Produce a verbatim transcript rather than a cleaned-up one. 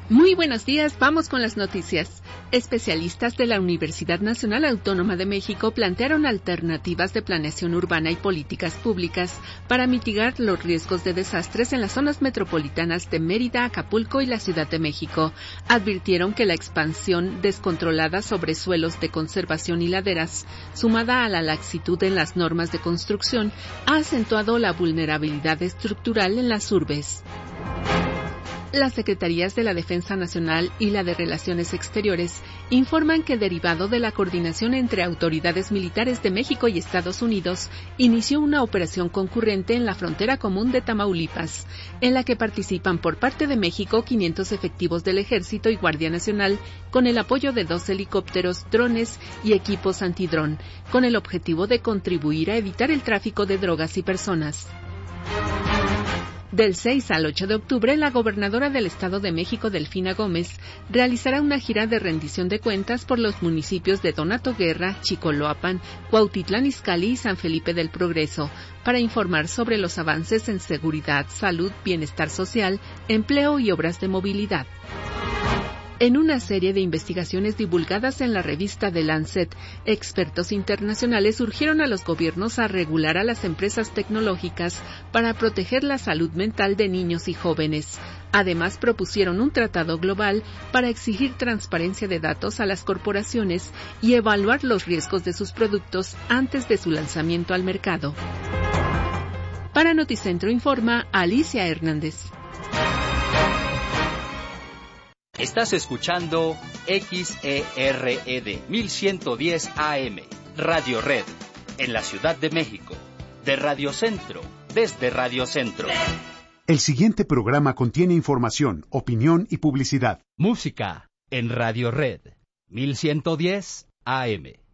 Muy buenos días, vamos con las noticias. Especialistas de la Universidad Nacional Autónoma de México plantearon alternativas de planeación urbana y políticas públicas para mitigar los riesgos de desastres en las zonas metropolitanas de Mérida, Acapulco y la Ciudad de México. Advirtieron que la expansión descontrolada sobre suelos de conservación y laderas, sumada a la laxitud en las normas de construcción, ha acentuado la vulnerabilidad estructural en las urbes. Las Secretarías de la Defensa Nacional y la de Relaciones Exteriores informan que, derivado de la coordinación entre autoridades militares de México y Estados Unidos, inició una operación concurrente en la frontera común de Tamaulipas, en la que participan por parte de México quinientos efectivos del Ejército y Guardia Nacional, con el apoyo de dos helicópteros, drones y equipos antidrón, con el objetivo de contribuir a evitar el tráfico de drogas y personas. Del seis al ocho de octubre, la gobernadora del Estado de México, Delfina Gómez, realizará una gira de rendición de cuentas por los municipios de Donato Guerra, Chicoloapan, Cuautitlán Izcalli y San Felipe del Progreso, para informar sobre los avances en seguridad, salud, bienestar social, empleo y obras de movilidad. En una serie de investigaciones divulgadas en la revista The Lancet, expertos internacionales urgieron a los gobiernos a regular a las empresas tecnológicas para proteger la salud mental de niños y jóvenes. Además, propusieron un tratado global para exigir transparencia de datos a las corporaciones y evaluar los riesgos de sus productos antes de su lanzamiento al mercado. Para Noticentro informa Alicia Hernández. Estás escuchando X E R E D mil ciento diez A M, Radio Red, en la Ciudad de México, de Radio Centro, desde Radio Centro. El siguiente programa contiene información, opinión y publicidad. Música en Radio Red, mil ciento diez A M.